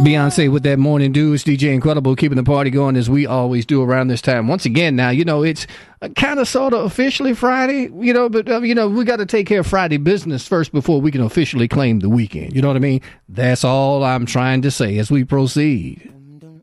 Beyonce with that Morning Dew. It's DJ Incredible, keeping the party going as we always do around this time. Once again, now, it's kind of sort of officially Friday, but, we got to take care of Friday business first before we can officially claim the weekend. You know what I mean? That's all I'm trying to say as we proceed.